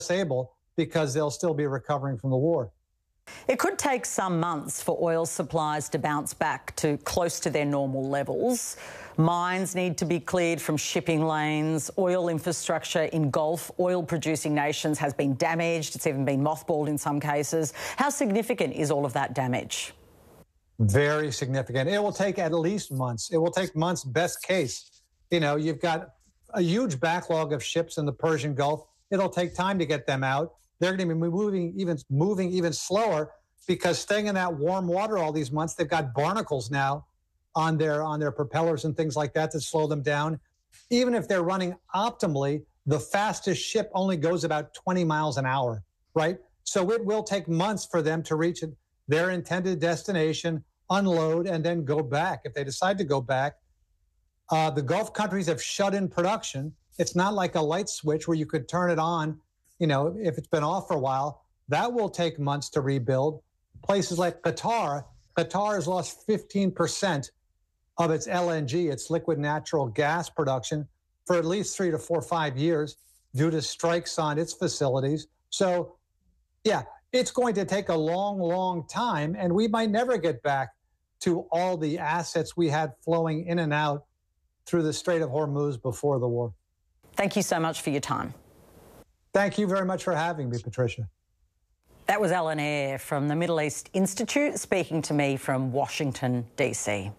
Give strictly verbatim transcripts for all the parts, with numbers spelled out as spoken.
able because they'll still be recovering from the war. It could take some months for oil supplies to bounce back to close to their normal levels. Mines need to be cleared from shipping lanes. Oil infrastructure in Gulf oil-producing nations has been damaged. It's even been mothballed in some cases. How significant is all of that damage? Very significant. It will take at least months. It will take months, best case. You know, you've got a huge backlog of ships in the Persian Gulf. It'll take time to get them out. They're going to be moving even moving even slower because staying in that warm water all these months, they've got barnacles now on their on their propellers and things like that to slow them down. Even if they're running optimally, the fastest ship only goes about twenty miles an hour, right? So it will take months for them to reach their intended destination, unload, and then go back. If they decide to go back, uh, the Gulf countries have shut in production. It's not like a light switch where you could turn it on. You know, if it's been off for a while, that will take months to rebuild. Places like Qatar, Qatar has lost fifteen percent of its L N G, its liquid natural gas production, for at least three to four, five years due to strikes on its facilities. So, yeah, it's going to take a long, long time, and we might never get back to all the assets we had flowing in and out through the Strait of Hormuz before the war. Thank you so much for your time. Thank you very much for having me, Patricia. That was Alan Eyre from the Middle East Institute speaking to me from Washington, D C.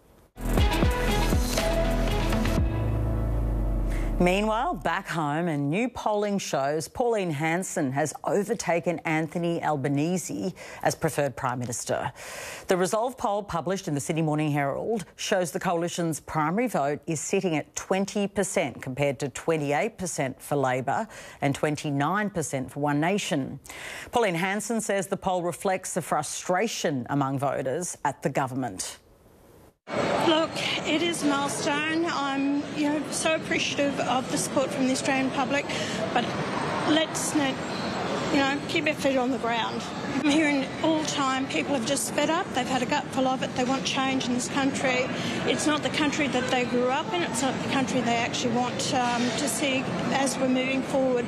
Meanwhile, back home, and new polling shows Pauline Hanson has overtaken Anthony Albanese as preferred Prime Minister. The Resolve poll published in the Sydney Morning Herald shows the coalition's primary vote is sitting at twenty percent compared to twenty-eight percent for Labor and twenty-nine percent for One Nation. Pauline Hanson says the poll reflects the frustration among voters at the government. Look, it is a milestone. I'm, you know, so appreciative of the support from the Australian public, but let's not, you know, keep our feet on the ground. I'm hearing all the time people have just fed up. They've had a gutful of it. They want change in this country. It's not the country that they grew up in. It's not the country they actually want um, to see as we're moving forward.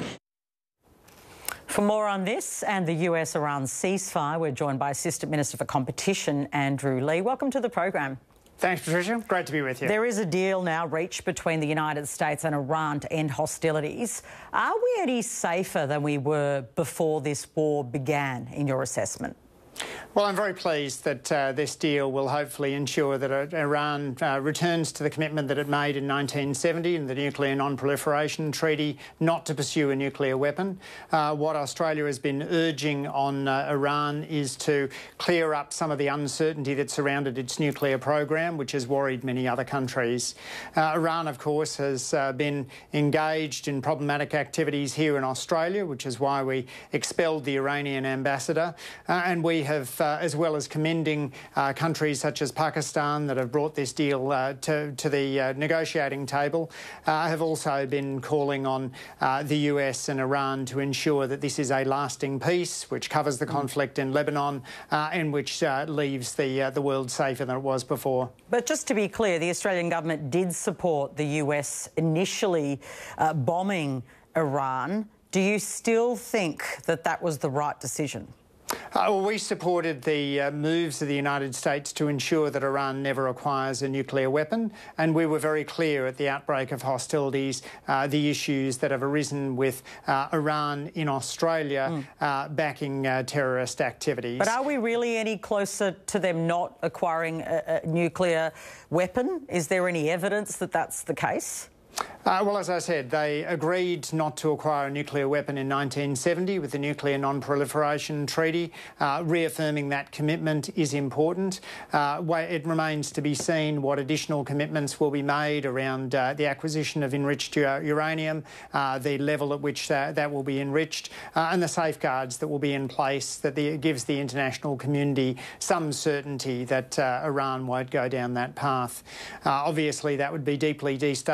For more on this and the U S-Iran ceasefire, we're joined by Assistant Minister for Competition, Andrew Leigh. Welcome to the program. Thanks, Patricia. Great to be with you. There is a deal now reached between the United States and Iran to end hostilities. Are we any safer than we were before this war began, in your assessment? Well, I'm very pleased that uh, this deal will hopefully ensure that uh, Iran uh, returns to the commitment that it made in nineteen seventy in the Nuclear Non-Proliferation Treaty not to pursue a nuclear weapon. Uh, what Australia has been urging on uh, Iran is to clear up some of the uncertainty that surrounded its nuclear program, which has worried many other countries. Uh, Iran, of course, has uh, been engaged in problematic activities here in Australia, which is why we expelled the Iranian ambassador, uh, and we have Uh, as well as commending uh, countries such as Pakistan that have brought this deal uh, to, to the uh, negotiating table, uh, have also been calling on uh, the U S and Iran to ensure that this is a lasting peace which covers the conflict in Lebanon uh, and which uh, leaves the, uh, the world safer than it was before. But just to be clear, the Australian government did support the U S initially uh, bombing Iran. Do you still think that that was the right decision? Uh, well, we supported the uh, moves of the United States to ensure that Iran never acquires a nuclear weapon, and we were very clear at the outbreak of hostilities uh, the issues that have arisen with uh, Iran in Australia mm. uh, backing uh, terrorist activities. But are we really any closer to them not acquiring a, a nuclear weapon? Is there any evidence that that's the case? Uh, well, as I said, they agreed not to acquire a nuclear weapon in nineteen seventy with the Nuclear Non-Proliferation Treaty. Uh, reaffirming that commitment is important. Uh, it remains to be seen what additional commitments will be made around uh, the acquisition of enriched uranium, uh, the level at which uh, that will be enriched, uh, and the safeguards that will be in place that the, gives the international community some certainty that uh, Iran won't go down that path. Uh, obviously, that would be deeply destabilising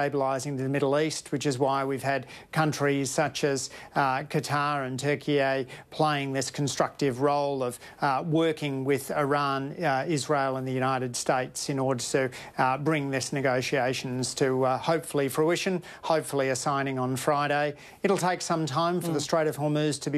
destabilising the Middle East, which is why we've had countries such as uh, Qatar and Turkey playing this constructive role of uh, working with Iran, uh, Israel and the United States in order to uh, bring this negotiations to uh, hopefully fruition, hopefully a signing on Friday. It'll take some time for mm. the Strait of Hormuz to be